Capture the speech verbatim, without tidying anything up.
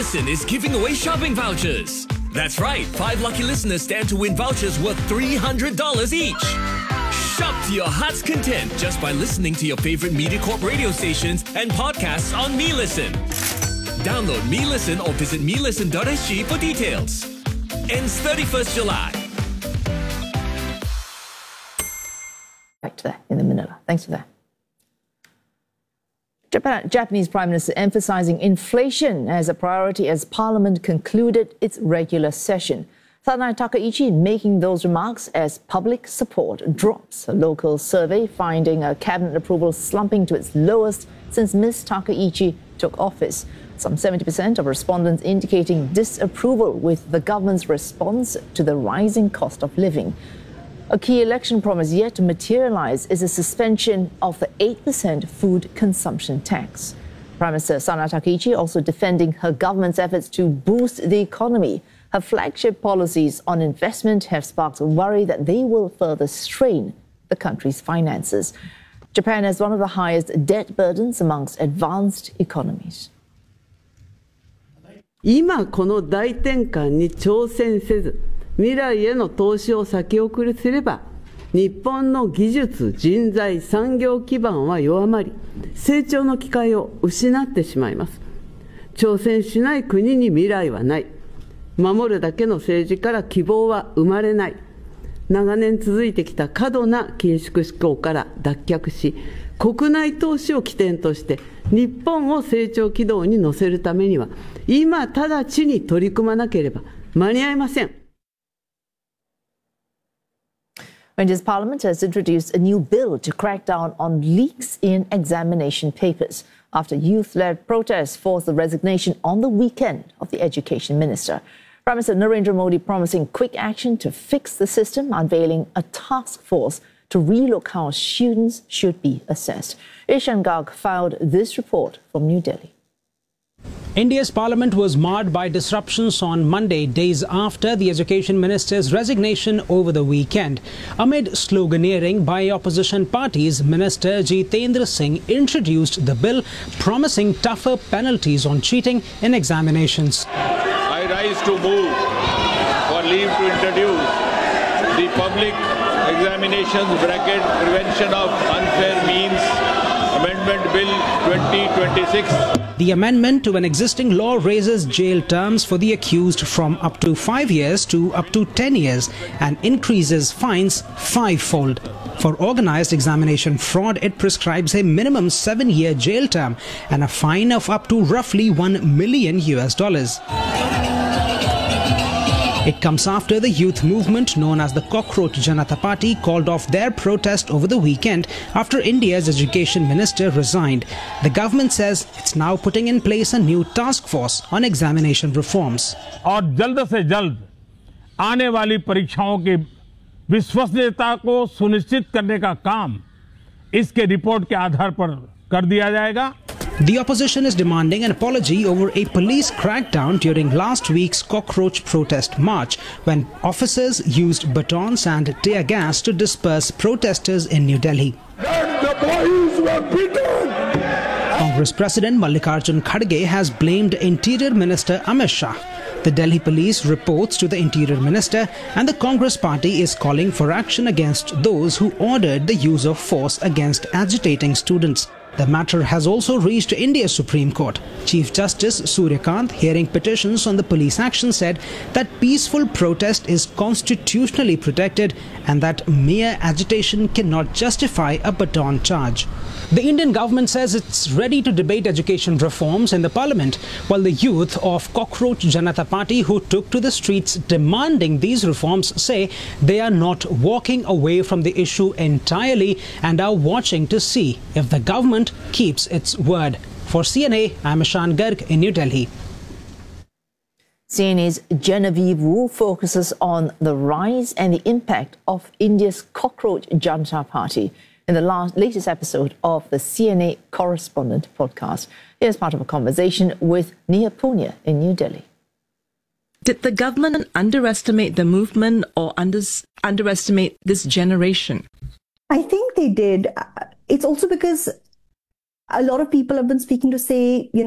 Listen is giving away shopping vouchers. That's right, five lucky listeners stand to win vouchers worth three hundred dollars each. Shop to your heart's content just by listening to your favorite MediaCorp radio stations and podcasts on MeListen. Download MeListen or visit me listen dot s g for details. Ends thirty-first July. Back to that in the Manila. Thanks for that. Japan, Japanese Prime Minister emphasizing inflation as a priority as Parliament concluded its regular session. Sanae Takaichi making those remarks as public support drops. A local survey finding a cabinet approval slumping to its lowest since Miz Takaichi took office. Some seventy percent of respondents indicating disapproval with the government's response to the rising cost of living. A key election promise yet to materialize is a suspension of the eight percent food consumption tax. Prime Minister Sanae Takaichi also defending her government's efforts to boost the economy. Her flagship policies on investment have sparked worry that they will further strain the country's finances. Japan has one of the highest debt burdens amongst advanced economies. 今この大転換に挑戦せず、未来への投資を先送りすれば、日本の技術、人材、産業基盤は弱まり、成長の機会を失ってしまいます。挑戦しない国に未来はない。守るだけの政治から希望は生まれない。長年続いてきた過度な緊縮志向から脱却し、国内投資を起点として日本を成長軌道に乗せるためには、今直ちに取り組まなければ間に合いません。 India's parliament has introduced a new bill to crack down on leaks in examination papers after youth-led protests forced the resignation on the weekend of the education minister. Prime Minister Narendra Modi promising quick action to fix the system, unveiling a task force to relook how students should be assessed. Ishan Garg filed this report from New Delhi. India's parliament was marred by disruptions on Monday, days after the education minister's resignation over the weekend. Amid sloganeering by opposition parties, Minister Jitendra Singh introduced the bill promising tougher penalties on cheating in examinations. I rise to move for leave to introduce the Public Examinations Bracket Prevention of Unfair Means Amendment Bill twenty twenty-six. The amendment to an existing law raises jail terms for the accused from up to five years to up to ten years and increases fines fivefold. For organised examination fraud, it prescribes a minimum seven-year jail term and a fine of up to roughly one million U S dollars. It comes after the youth movement known as the Cockroach Janata Party called off their protest over the weekend after India's education minister resigned. The government says it's now putting in place a new task force on examination reforms. और जल्द से जल्द आने वाली परीक्षाओं की विश्वसनीयता को सुनिश्चित करने का काम इसके रिपोर्ट के आधार पर कर दिया जाएगा. The opposition is demanding an apology over a police crackdown during last week's cockroach protest march when officers used batons and tear gas to disperse protesters in New Delhi. The boys were beaten. Congress President Mallikarjun Kharge has blamed Interior Minister Amit Shah. The Delhi police reports to the Interior Minister and the Congress party is calling for action against those who ordered the use of force against agitating students. The matter has also reached India's Supreme Court. Chief Justice Surya Kant, hearing petitions on the police action, said that peaceful protest is constitutionally protected and that mere agitation cannot justify a baton charge. The Indian government says it's ready to debate education reforms in the parliament, while the youth of Cockroach Janata Party who took to the streets demanding these reforms say they are not walking away from the issue entirely and are watching to see if the government keeps its word. For C N A, I'm Ishan Garg in New Delhi. C N A's Genevieve Wu focuses on the rise and the impact of India's Cockroach Janata Party in the last, latest episode of the C N A Correspondent podcast. Here's part of a conversation with Nia Punya in New Delhi. Did the government underestimate the movement or under, underestimate this generation? I think they did. It's also because a lot of people have been speaking to say, you know,